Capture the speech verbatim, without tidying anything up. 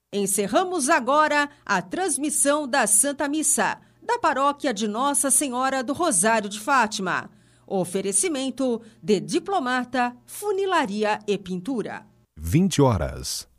Encerramos agora a transmissão da Santa Missa da Paróquia de Nossa Senhora do Rosário de Fátima. Oferecimento de Diplomata, Funilaria e Pintura. vinte horas